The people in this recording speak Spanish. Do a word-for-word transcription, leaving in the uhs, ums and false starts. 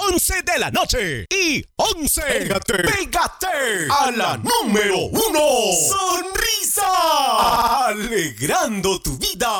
once de la noche y once. Pégate, pégate a la número uno. Sonrisa, alegrando tu vida.